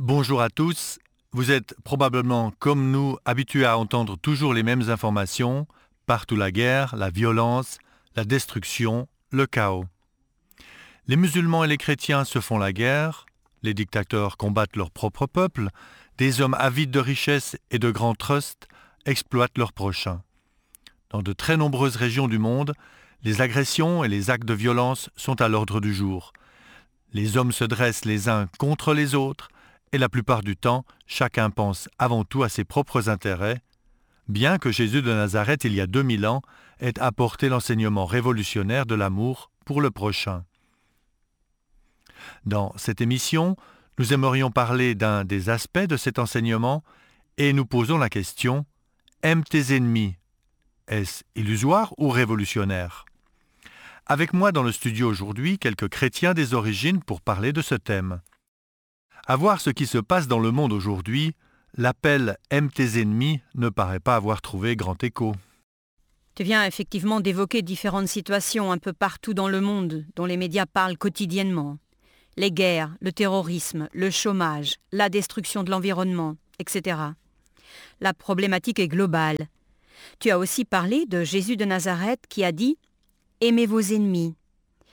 Bonjour à tous. Vous êtes probablement, comme nous, habitués à entendre toujours les mêmes informations. Partout la guerre, la violence, la destruction, le chaos. Les musulmans et les chrétiens se font la guerre. Les dictateurs combattent leur propre peuple. Des hommes avides de richesses et de grands trusts exploitent leurs prochains. Dans de très nombreuses régions du monde, les agressions et les actes de violence sont à l'ordre du jour. Les hommes se dressent les uns contre les autres, et la plupart du temps, chacun pense avant tout à ses propres intérêts, bien que Jésus de Nazareth, il y a 2000 ans, ait apporté l'enseignement révolutionnaire de l'amour pour le prochain. Dans cette émission, nous aimerions parler d'un des aspects de cet enseignement et nous posons la question « Aime tes ennemis ». Est-ce illusoire ou révolutionnaire ? Avec moi dans le studio aujourd'hui, quelques chrétiens des origines pour parler de ce thème. À voir ce qui se passe dans le monde aujourd'hui, l'appel « Aime tes ennemis » ne paraît pas avoir trouvé grand écho. Tu viens effectivement d'évoquer différentes situations un peu partout dans le monde dont les médias parlent quotidiennement. Les guerres, le terrorisme, le chômage, la destruction de l'environnement, etc. La problématique est globale. Tu as aussi parlé de Jésus de Nazareth qui a dit « Aimez vos ennemis ».